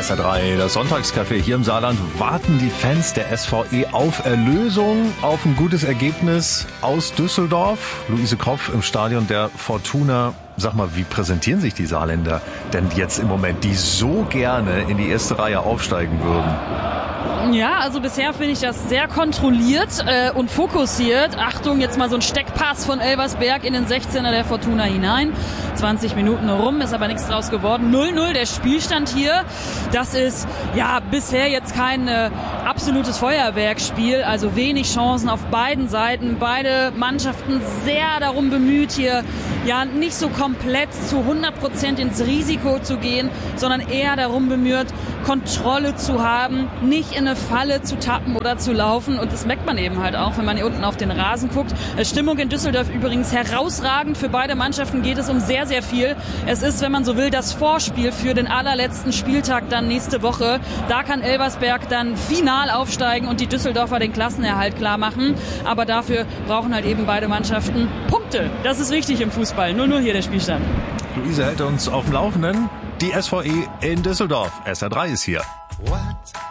SR3, das Sonntagscafé hier im Saarland. Warten die Fans der SVE auf Erlösung, auf ein gutes Ergebnis aus Düsseldorf? Luise Kropf im Stadion der Fortuna. Sag mal, wie präsentieren sich die Saarländer denn jetzt im Moment, die so gerne in die erste Reihe aufsteigen würden? Ja, also bisher finde ich das sehr kontrolliert und fokussiert. Achtung, jetzt mal so ein Steckpass von Elversberg in den 16er der Fortuna hinein. 20 Minuten rum, ist aber nichts draus geworden. 0-0 der Spielstand hier. Das ist ja bisher jetzt kein absolutes Feuerwerkspiel. Also wenig Chancen auf beiden Seiten. Beide Mannschaften sehr darum bemüht, hier ja nicht so komplett zu 100% ins Risiko zu gehen, sondern eher darum bemüht, Kontrolle zu haben, nicht in eine Falle zu tappen oder zu laufen. Und das merkt man eben halt auch, wenn man hier unten auf den Rasen guckt. Stimmung in Düsseldorf übrigens herausragend. Für beide Mannschaften geht es um sehr, sehr viel. Es ist, wenn man so will, das Vorspiel für den allerletzten Spieltag dann nächste Woche. Da kann Elversberg dann final aufsteigen und die Düsseldorfer den Klassenerhalt klar machen. Aber dafür brauchen halt eben beide Mannschaften Punkte. Das ist wichtig im Fußball. 0-0 hier der Spielstand. Luise hält uns auf dem Laufenden. Die SVE in Düsseldorf. SR3 ist hier. What?